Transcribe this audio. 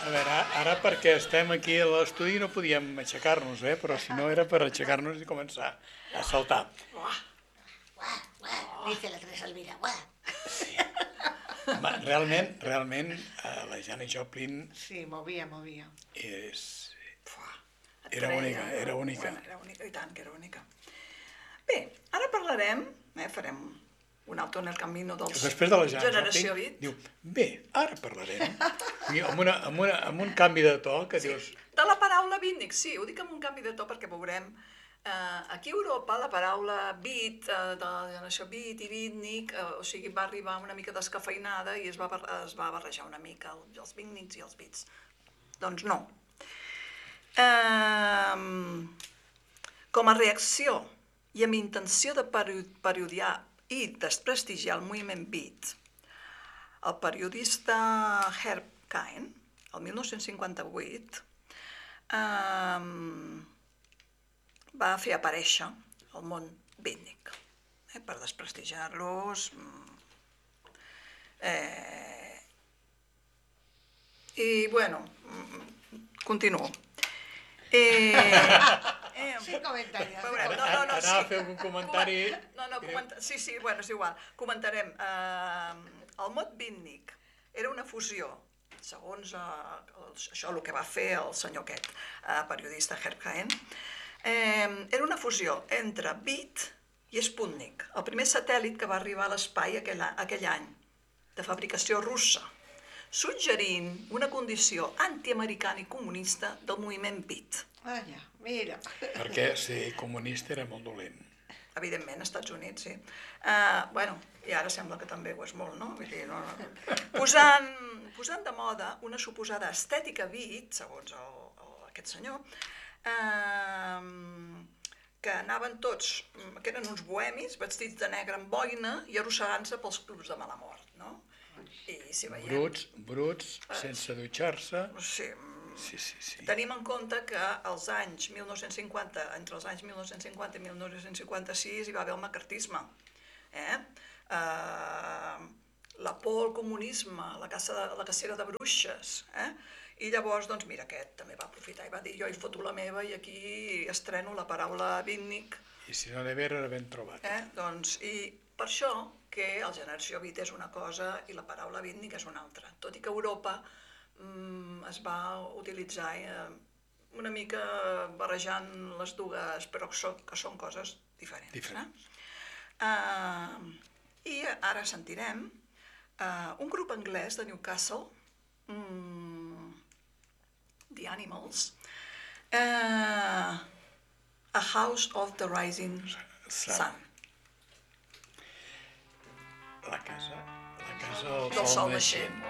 A veure, ara perquè estem aquí a l'estudi no podíem aixecar-nos, però si no era per aixecar-nos i començar a saltar. Dice la Teresa Elvira, guau. Realment, la Janis Joplin Sí, movia. era única. Era única, i tant que era única. Bé, ara parlarem, farem un alto en el camino dels Després de la Janis Generació Joplin, Beat. diu, bé, ara parlarem. I amb un canvi de to que dius... De la paraula beatnik, sí, ho dic amb un canvi de to perquè veurem. Aquí a Europa la paraula beat, de la generació beat i beatnik, o sigui, va arribar una mica descafeinada i es va barrejar una mica els beatniks i els beats. Doncs no. Com a reacció i amb intenció de parodiar i desprestigiar el moviment beat, el periodista Herb Caen, el 1958, va fer aparèixer el món beatnik per desprestigiar-los. I, bueno, continuo. Sí, comentaris. Anava a fer algun comentari... Sí, bueno, és igual. Comentarem. El mot beatnik era una fusió, segons això el que va fer el senyor aquest, periodista Herb Caen, era una fusió entre beat i Sputnik, el primer satèl·lit que va arribar a l'espai aquell any, de fabricació russa, suggerint una condició antiamericana i comunista del moviment beat. Vaja, mira. Perquè ser comunista era molt dolent. Evidentment, als Estats Units, sí. Bueno, i ara sembla que també ho és molt, no? Vull dir, no. Posant de moda una suposada estètica beat, segons aquest senyor, que anaven tots, que eren uns bohemis, vestits de negre amb boina i arrossegant-se pels clubs de mala mort, no? I si veiem... Bruts, sense dutxar-se. Sí. Sí. Tenim en compte que als anys 1950, entre els anys 1950 i 1956 hi va haver el macartisme. La por al comunisme, la cacera de bruixes. I llavors, doncs mira, aquest també va aprofitar i va dir jo hi foto la meva i aquí estreno la paraula beatnik. I si no de veure era ben trobat. I per això que el generació beat és una cosa i la paraula beatnik és una altra. Tot i que a Europa es va utilitzar una mica barrejant les dues, però que són coses diferents. I ara sentirem un grup anglès de Newcastle, The Animals, A House of the Rising Sun. La casa del sol naixent.